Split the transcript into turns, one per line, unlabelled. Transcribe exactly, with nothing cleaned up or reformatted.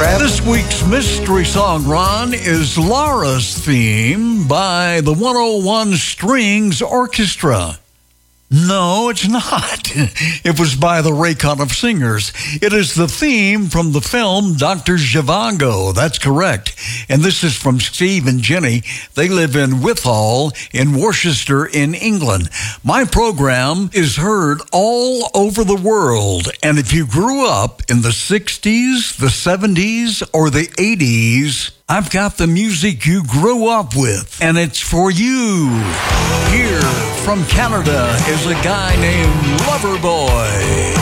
This week's mystery song, Ron, is Laura's theme by the one oh one Strings Orchestra. No, it's not. It was by the Raycon of Singers. It is the theme from the film Doctor Zhivago. That's correct. And this is from Steve and Jenny. They live in Withall in Worcester in England. My program is heard all over the world. And if you grew up in the sixties, the seventies, or the eighties, I've got the music you grew up with, and it's for you. Here from Canada is a guy named Loverboy.